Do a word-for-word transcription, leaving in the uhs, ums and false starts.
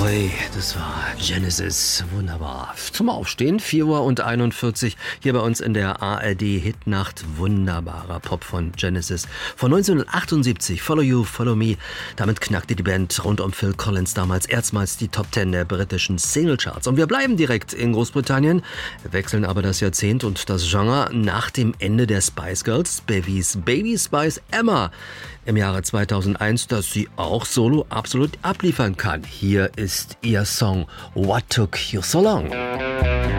Oi, das war Genesis. Wunderbar. Zum Aufstehen, vier Uhr und einundvierzig hier bei uns in der A R D Hitnacht. Wunderbarer Pop von Genesis. Von neunzehnhundertachtundsiebzig, Follow You, Follow Me. Damit knackte die Band rund um Phil Collins damals erstmals die Top Ten der britischen Singlecharts. Und wir bleiben direkt in Großbritannien, wechseln aber das Jahrzehnt und das Genre nach dem Ende der Spice Girls, Bevys Baby Spice Emma im Jahre zweitausendeins, dass sie auch solo absolut abliefern kann. Hier ist ihr Song What Took You So Long.